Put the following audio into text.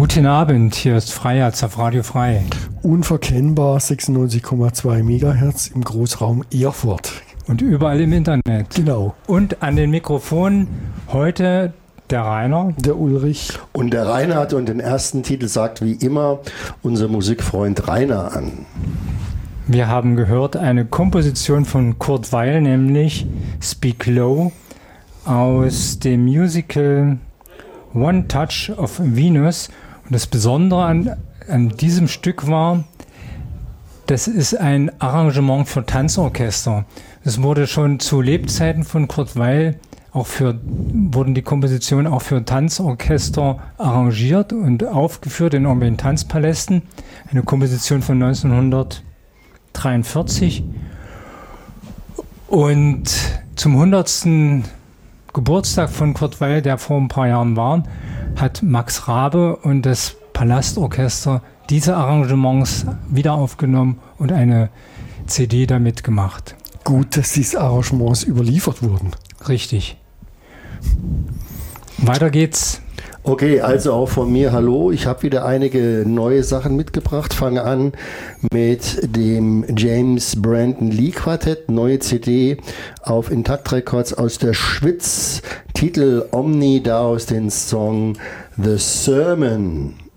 Guten Abend, hier ist Freiherz auf Radio Frei. Unverkennbar 96,2 MHz im Großraum Erfurt. Und überall im Internet. Genau. Und an den Mikrofonen heute der Rainer. Der Ulrich. Und der Rainer hat und den ersten Titel sagt wie immer unser Musikfreund Rainer an. Wir haben gehört eine Komposition von Kurt Weill, nämlich Speak Low aus dem Musical One Touch of Venus. Und das Besondere an diesem Stück war, das ist ein Arrangement für Tanzorchester. Es wurde schon zu Lebzeiten von Kurt Weill wurden die Kompositionen auch für Tanzorchester arrangiert und aufgeführt in irgendwelchen Tanzpalästen. Eine Komposition von 1943. Und zum 100. Geburtstag von Kurt Weill, der vor ein paar Jahren war, hat Max Rabe und das Palastorchester diese Arrangements wieder aufgenommen und eine CD damit gemacht. Gut, dass diese Arrangements überliefert wurden. Richtig. Weiter geht's. Okay, also auch von mir hallo. Ich habe wieder einige neue Sachen mitgebracht. Fange an mit dem James Brandon Lee Quartett, neue CD auf Intakt Records aus der Schweiz. Titel Omni, daraus den Song The Sermon.